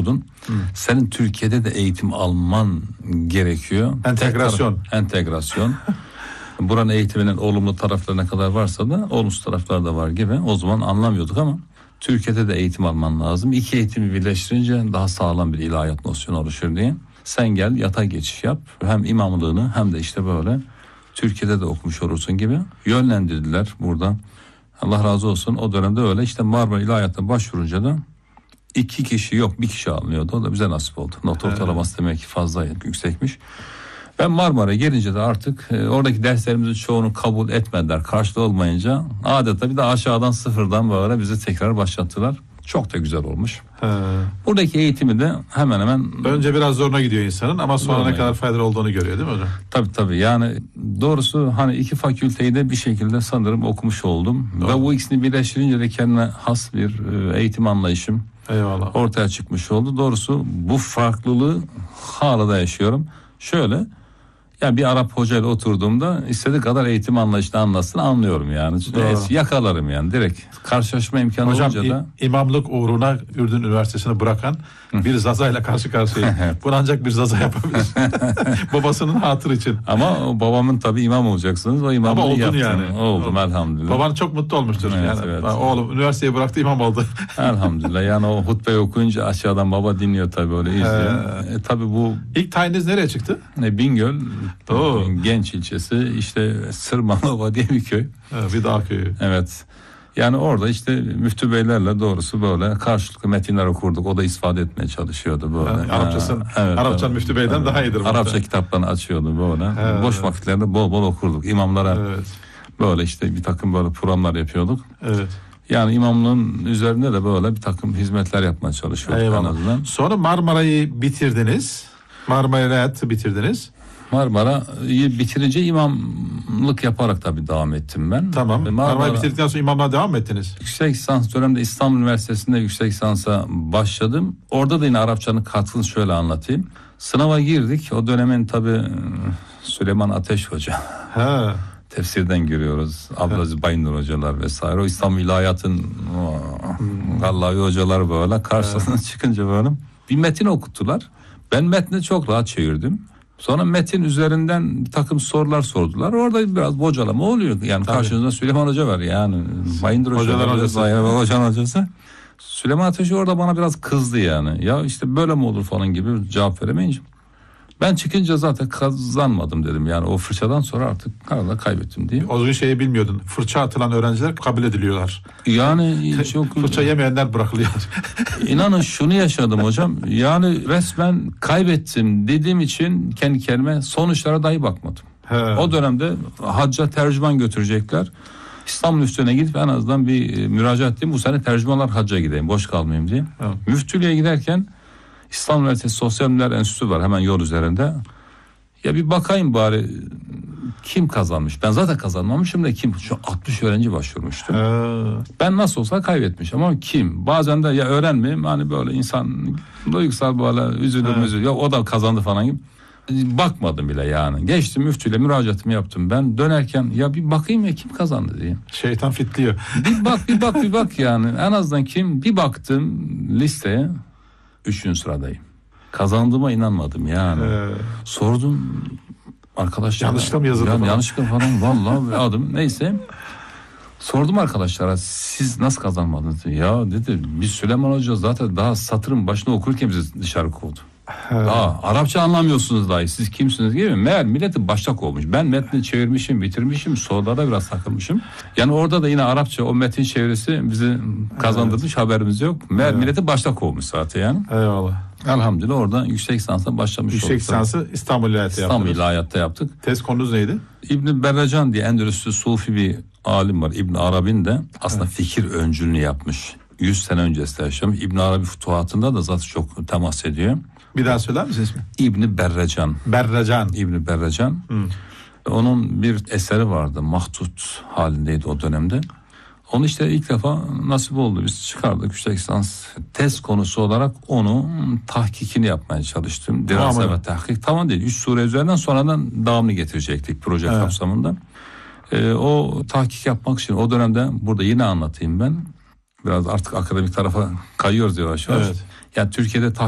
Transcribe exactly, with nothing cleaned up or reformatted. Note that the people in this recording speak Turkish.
okudun. Hı. Senin Türkiye'de de eğitim alman gerekiyor. Entegrasyon. Taraf, entegrasyon. Buranın eğitiminin olumlu tarafları ne kadar varsa da olumsuz taraflar da var gibi. O zaman anlamıyorduk ama Türkiye'de de eğitim alman lazım. İki eğitimi birleştirince daha sağlam bir ilahiyat nosyonu oluşur diye. Sen gel yatay geçiş yap. Hem imamlığını hem de işte böyle Türkiye'de de okumuş olursun gibi yönlendirdiler burada. Allah razı olsun, o dönemde öyle. İşte Marmara İlahiyat'a başvurunca da iki kişi yok bir kişi alınıyordu. O da bize nasip oldu. Not ortalaması demek ki fazla yüksekmiş. Ben Marmara'ya gelince de artık e, oradaki derslerimizin çoğunu kabul etmediler. Karşılığı olmayınca adeta bir de aşağıdan sıfırdan böyle bizi tekrar başlattılar. Çok da güzel olmuş. He. Buradaki eğitimi de hemen hemen... Önce biraz zoruna gidiyor insanın ama sonra ne kadar faydalı olduğunu görüyor değil mi hocam? Tabii tabii, yani doğrusu hani iki fakülteyi de bir şekilde sanırım okumuş oldum. Doğru. Ve bu ikisini birleştirince de kendine has bir eğitim anlayışım Eyvallah. ortaya çıkmış oldu. Doğrusu bu farklılığı hala da yaşıyorum. Şöyle... Yani bir Arap hocayla oturduğumda istediği kadar eğitim anlayışını anlatsın anlıyorum yani. Doğru. Yakalarım yani direkt. Karşılaşma imkanı hocam, olunca da. imamlık uğruna Ürdün Üniversitesi'ni bırakan bir zazayla karşı karşıya. Bunu ancak bir zaza yapabilir. Babasının hatırı için. Ama babamın tabii imam olacaksınız. O imamlığı Ama oldun yaptım. yani. Oldum elhamdülillah. Baban çok mutlu olmuştur. Evet, yani. evet. Oğlum üniversiteyi bıraktı, imam oldu. Elhamdülillah. Yani o hutbeyi okuyunca aşağıdan baba dinliyor tabii, öyle izliyor. Ee, e, tabii bu. İlk tayiniz nereye çıktı? E, Bingöl. Doğru. Genç ilçesi, işte Sırmanova diye bir köy. Evet, bir dağ köyü. Evet. Yani orada işte müftü beylerle doğrusu böyle karşılıklı metinler okurduk. O da istifade etmeye çalışıyordu böyle. Yani Arapçasın, evet, Arapçan evet, müftü beyden evet. daha iyidir. Arapça muhtemelen. Kitaplarını açıyordu böyle. Evet. Boş vakitlerinde bol bol okurduk. İmamlara evet. böyle işte bir takım böyle programlar yapıyorduk. Evet. Yani imamlığın üzerinde de böyle bir takım hizmetler yapmaya çalışıyorduk Eyvallah. en azından. Sonra Marmara'yı bitirdiniz. Marmara'yı bitirdiniz. Marmara'yı bitirince imamlık yaparak tabii devam ettim ben. Tamam. Marmara, Marmara'yı bitirdikten sonra imamlığa devam mı ettiniz? Yüksek lisans döneminde İstanbul Üniversitesi'nde yüksek lisansa başladım. Orada da yine Arapçanın katkısını şöyle anlatayım. Sınava girdik. O dönemin tabii Süleyman Ateş Hoca. He. Tefsirden görüyoruz. Abdülaziz Bayındır hocalar vesaire. O İstanbul İlahiyat'ın hmm. Gallavi hocalar böyle karşısına He. çıkınca böyle bir metin okuttular. Ben metni çok rahat çevirdim. Sonra metin üzerinden bir takım sorular sordular. Orada biraz bocalama oluyor. Yani Tabii. karşınızda Süleyman Hoca var yani. Bayındır Hocalar hocası. Hocanın hocası. Süleyman Ateşi orada bana biraz kızdı yani. Ya işte böyle mi olur falan gibi cevap veremeyince. Ben çıkınca zaten kazanmadım dedim. Yani o fırçadan sonra artık arada kaybettim diye. O gün şeyi bilmiyordun. Fırça atılan öğrenciler kabul ediliyorlar. Yani çok... Fırça yemeyenler bırakılıyor. İnanın şunu yaşadım hocam. Yani resmen kaybettim dediğim için kendi kendime sonuçlara dahi bakmadım. He. O dönemde hacca tercüman götürecekler. İstanbul Müftülüğü'ne gidip en azından bir müracaat edeyim. Bu sene tercümanlar hacca gideyim. Boş kalmayayım diye. He. Müftülüğe giderken İstanbul Üniversitesi Sosyal Bilimler Enstitüsü var hemen yol üzerinde. Ya bir bakayım bari kim kazanmış. Ben zaten kazanmamışım da kim? Şu altmış öğrenci başvurmuştu. Ee. Ben nasıl olsa kaybetmiş ama kim? Bazen de ya öğrenmeyeyim hani böyle insan duygusal böyle üzülür ee. üzülür. Yok o da kazandı falan gibi. Bakmadım bile yani. Geçtim müftüyle müracaatımı yaptım. Ben dönerken ya bir bakayım ya kim kazandı diye. Şeytan fitliyor. Bir bak bir bak bir bak yani. En azından kim? Bir baktım listeye. Üçüncü sıradayım. Kazandığıma inanmadım yani. Ee, Sordum arkadaşlara. Yanlışlıkla mı yazıldı? Yani yanlışlıkla falan vallahi adım neyse. Sordum arkadaşlara siz nasıl kazanmadınız? Ya dedi biz Süleyman Hoca zaten daha satırın başına okurken bizi dışarı kovdu. Daha Arapça anlamıyorsunuz dahi siz kimsiniz gibi. Meğer milleti başta kovmuş. Ben metni çevirmişim, bitirmişim, sorulara biraz takılmışım. Yani orada da yine Arapça o metin çevirisi bizi kazandırmış, evet. haberimiz yok. Meğer evet. milleti başta kovmuş zaten yani. Eyvallah. Elhamdülillah orada yüksek lisansa başlamış yüksek olduk. Yüksek lisansı İstanbul İlahiyat'ta yaptık. İstanbul İlahiyat'ta yaptık. Tez konunuz neydi? İbn Berracan diye Endülüs'lü Sufi bir alim var. İbn Arabi'nin de aslında evet. fikir öncülünü yapmış. yüz sene öncesinde yaşamış. İbn Arabi Futuhatında da zaten çok temas ediyor. Bir daha söyler misin ismi? İbn Berracan. Berracan. İbn Berracan. Hmm. Onun bir eseri vardı. Mahdut halindeydi o dönemde. Onu işte ilk defa nasip oldu. Biz çıkardık yüksek lisans tez konusu olarak onu tahkikini yapmaya çalıştım. Dirase tamam. ve tahkik. Tamam değil. Üç sure üzerinden sonradan devamını getirecektik proje evet. kapsamında. Ee, o tahkik yapmak için o dönemde burada yine anlatayım ben. Biraz artık akademik tarafa kayıyoruz yavaş yavaş. Evet. Yani Türkiye'de